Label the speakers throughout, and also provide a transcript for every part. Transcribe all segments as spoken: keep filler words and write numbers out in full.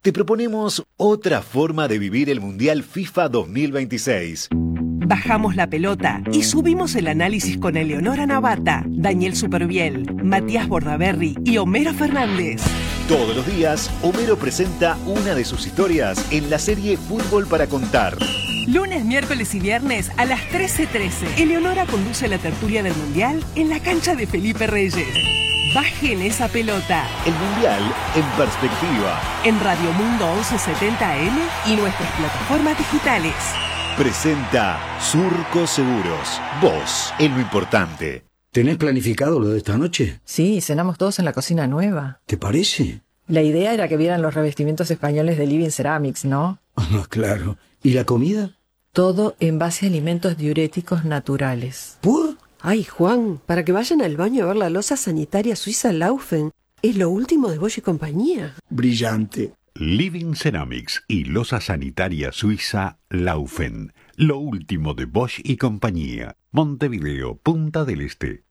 Speaker 1: te proponemos otra forma de vivir el Mundial FIFA dos mil veintiséis.
Speaker 2: Bajamos la pelota y subimos el análisis con Eleonora Navata, Daniel Superviel, Matías Bordaberry y Homero Fernández.
Speaker 1: Todos los días, Homero presenta una de sus historias en la serie Fútbol para Contar.
Speaker 2: Lunes, miércoles y viernes a las trece trece. Eleonora conduce la tertulia del Mundial en la cancha de Felipe Reyes. Bajen esa pelota.
Speaker 1: El Mundial en perspectiva.
Speaker 2: En Radio Mundo once setenta A M y nuestras plataformas digitales.
Speaker 1: Presenta Surco Seguros. Vos en lo importante.
Speaker 3: ¿Tenés planificado lo de esta noche?
Speaker 4: Sí, cenamos todos en la cocina nueva.
Speaker 3: ¿Te parece?
Speaker 4: La idea era que vieran los revestimientos españoles de Living Ceramics, ¿no?
Speaker 3: Ah, claro. ¿Y la comida?
Speaker 4: Todo en base a alimentos diuréticos naturales.
Speaker 3: ¿Por?
Speaker 5: Ay, Juan, para que vayan al baño a ver la loza sanitaria suiza Laufen. Es lo último de Bosch y compañía.
Speaker 3: Brillante.
Speaker 6: Living Ceramics y loza sanitaria suiza Laufen. Lo último de Bosch y compañía. Montevideo, Punta del Este.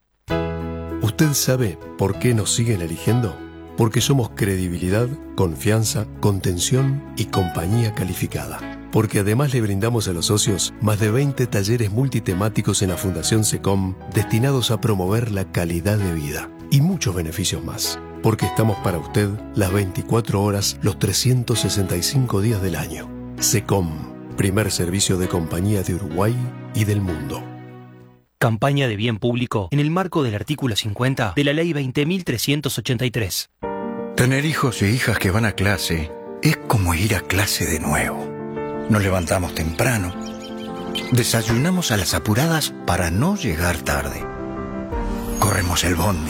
Speaker 7: ¿Usted sabe por qué nos siguen eligiendo? Porque somos credibilidad, confianza, contención y compañía calificada. Porque además le brindamos a los socios más de veinte talleres multitemáticos en la Fundación SECOM destinados a promover la calidad de vida y muchos beneficios más. Porque estamos para usted las veinticuatro horas, los trescientos sesenta y cinco días del año. SECOM, primer servicio de compañía de Uruguay y del mundo.
Speaker 8: Campaña de bien público en el marco del artículo cincuenta de la Ley veinte mil trescientos ochenta y tres.
Speaker 9: Tener hijos e hijas que van a clase es como ir a clase de nuevo. Nos levantamos temprano, desayunamos a las apuradas para no llegar tarde. Corremos el bondi,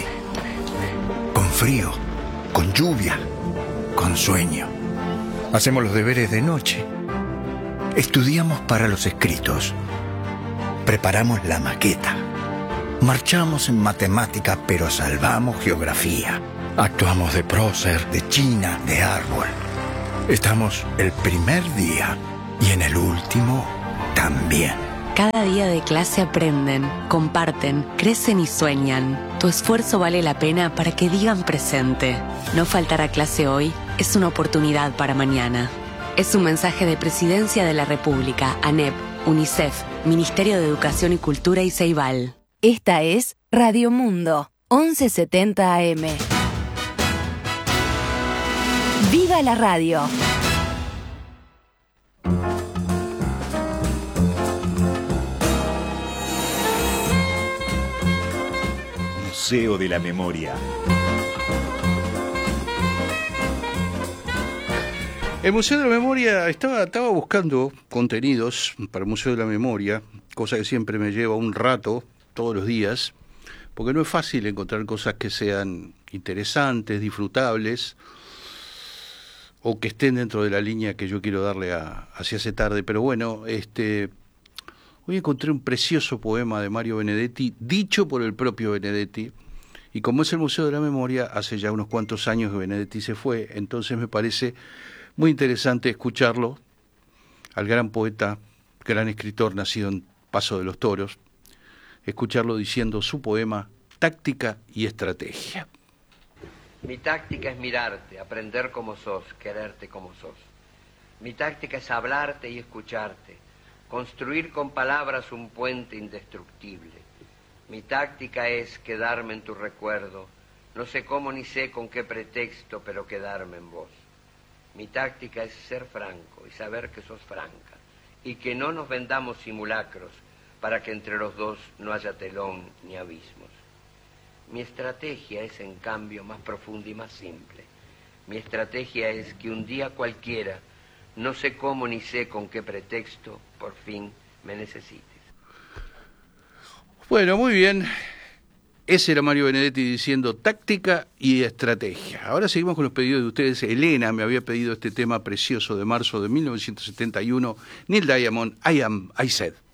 Speaker 9: con frío, con lluvia, con sueño. Hacemos los deberes de noche. Estudiamos para los escritos. Preparamos la maqueta. Marchamos en matemática, pero salvamos geografía. Actuamos de prócer, de china, de árbol. Estamos el primer día y en el último también.
Speaker 10: Cada día de clase aprenden, comparten, crecen y sueñan. Tu esfuerzo vale la pena para que digan presente. No faltar a clase hoy es una oportunidad para mañana. Es un mensaje de Presidencia de la República, ANEP, UNICEF, Ministerio de Educación y Cultura y Ceibal.
Speaker 11: Esta es Radio Mundo, once setenta A M. ¡Viva la radio!
Speaker 1: Museo de la Memoria.
Speaker 12: El Museo de la Memoria, estaba, estaba buscando contenidos para el Museo de la Memoria, cosa que siempre me lleva un rato, todos los días, porque no es fácil encontrar cosas que sean interesantes, disfrutables, o que estén dentro de la línea que yo quiero darle a Hacia hace tarde. Pero bueno, este, hoy encontré un precioso poema de Mario Benedetti, dicho por el propio Benedetti, y como es el Museo de la Memoria, hace ya unos cuantos años que Benedetti se fue, entonces me parece muy interesante escucharlo, al gran poeta, gran escritor nacido en Paso de los Toros, escucharlo diciendo su poema Táctica y Estrategia.
Speaker 13: Mi táctica es mirarte, aprender como sos, quererte como sos. Mi táctica es hablarte y escucharte, construir con palabras un puente indestructible. Mi táctica es quedarme en tu recuerdo, no sé cómo ni sé con qué pretexto, pero quedarme en vos. Mi táctica es ser franco y saber que sos franca, y que no nos vendamos simulacros para que entre los dos no haya telón ni abismos. Mi estrategia es, en cambio, más profunda y más simple. Mi estrategia es que un día cualquiera, no sé cómo ni sé con qué pretexto, por fin me necesites.
Speaker 12: Bueno, muy bien. Ese era Mario Benedetti diciendo táctica y estrategia. Ahora seguimos con los pedidos de ustedes. Elena me había pedido este tema precioso de marzo de mil novecientos setenta y uno. Neil Diamond, I Am, I Said.